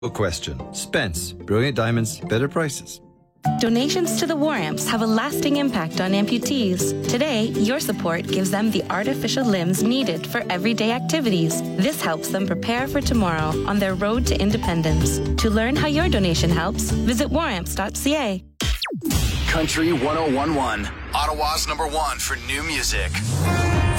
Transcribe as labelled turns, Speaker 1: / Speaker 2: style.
Speaker 1: Question. Spence. Brilliant diamonds, better prices.
Speaker 2: Donations to the War Amps have a lasting impact on amputees. Today, your support gives them the artificial limbs needed for everyday activities. This helps them prepare for tomorrow on their road to independence. To learn how your donation helps, visit waramps.ca.
Speaker 3: Country 101.1, Ottawa's #1 for new music.